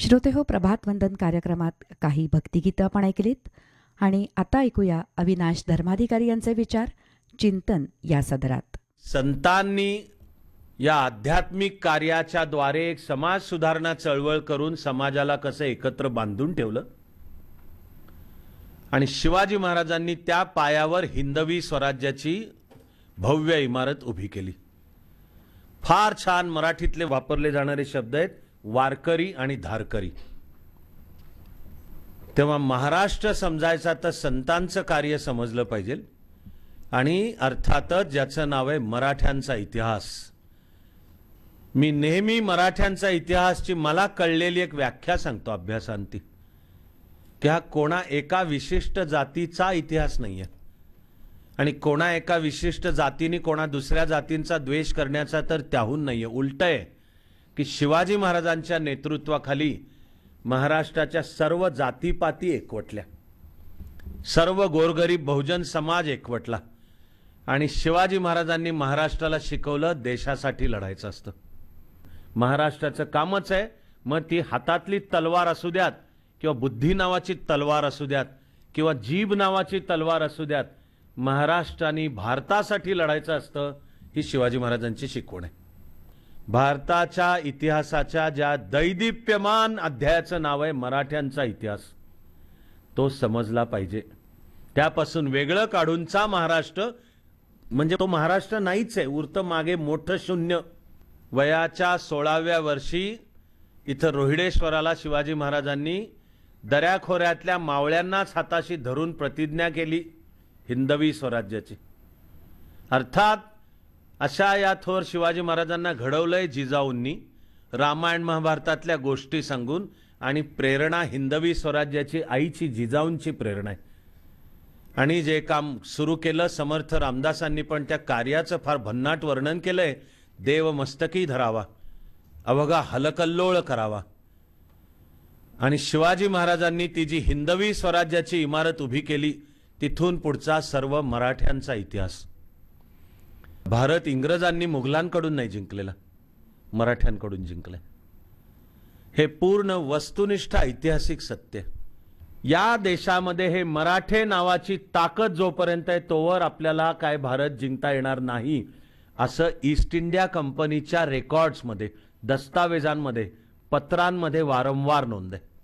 श्रोते हो, प्रभात वंदन कार्यक्रमात काही भक्तिगीतं आपण ऐकलीत आणि आता ऐकूया अविनाश धर्माधिकारी यांचे विचार चिंतन या सदरात. संतांनी या आध्यात्मिक कार्याच्या द्वारे एक समाज सुधारणा चळवळ करून समाजाला कसं एकत्र बांधून ठेवलं आणि शिवाजी महाराजांनी त्या पायावर हिंदवी स्वराज्याची भव्य इमारत उभी केली. फार छान मराठीतले वापरले जाणारे शब्द आहेत वारकरी आणि धारकरी. तेव्हा महाराष्ट्र समजायचा तर संतांचं कार्य समजलं पाहिजे आणि अर्थातच ज्याचं नाव आहे मराठ्यांचा इतिहास. मी नेहमी मराठ्यांचा इतिहासची मला कळलेली एक व्याख्या सांगतो अभ्यासांती की हा कोणा एका विशिष्ट जातीचा इतिहास नाहीये आणि कोणा एका विशिष्ट जातीने कोणा दुसऱ्या जातींचा द्वेष करण्याचा तर त्याहून नाहीये. उलट आहे की शिवाजी महाराजांच्या नेतृत्वाखाली महाराष्ट्राच्या सर्व जातीपाती एकवटल्या, सर्व गोरगरीब बहुजन समाज एकवटला आणि शिवाजी महाराजांनी महाराष्ट्राला शिकवलं देशासाठी लढायचं असतं. महाराष्ट्राचं कामच आहे, मग ती हातातली तलवार असू द्यात किंवा बुद्धी नावाची तलवार असू द्यात किंवा जीभ नावाची तलवार असू द्यात, महाराष्ट्राने भारतासाठी लढायचं असतं. ही शिवाजी महाराजांची शिकवण आहे. भारताच्या इतिहासाच्या ज्या दैदिप्यमान अध्यायाचं नाव आहे मराठ्यांचा इतिहास, तो समजला पाहिजे. त्यापासून वेगळं काढूनचा महाराष्ट्र म्हणजे तो महाराष्ट्र नाहीच आहे, उरतं मागे मोठं शून्य. वयाच्या 16व्या वर्षी इथं रोहिडेश्वराला शिवाजी महाराजांनी दऱ्याखोऱ्यातल्या मावळ्यांनाच हाताशी धरून प्रतिज्ञा केली हिंदवी स्वराज्याची. अर्थात अशा या थोर शिवाजी महाराजांना घडवलंय जिजाऊंनी रामायण महाभारतातल्या गोष्टी सांगून आणि प्रेरणा हिंदवी स्वराज्याची आईची जिजाऊंची प्रेरणा आहे. आणि जे काम सुरू केलं समर्थ रामदासांनी पण त्या कार्याचं फार भन्नाट वर्णन केलंय. देव मस्तकी धरावा, अवघा हलकल्लोळ करावा. आणि शिवाजी महाराजांनी ती जी हिंदवी स्वराज्याची इमारत उभी केली तिथून पुढचा सर्व मराठ्यांचा इतिहास. भारत इंग्रजांनी मुघलांकडून नाही जिंकलेला, मराठ्यांकडून जिंकलाय. हे पूर्ण वस्तुनिष्ठ ऐतिहासिक सत्य. या देशामध्ये हे मराठे नावाची ताकद जोपर्यंत आहे तोवर आपल्याला काय भारत जिंकता येणार नाही असं ईस्ट इंडिया कंपनीच्या रेकॉर्ड्समध्ये, दस्तावेजांमध्ये, पत्रांमध्ये वारंवार नोंद आहे.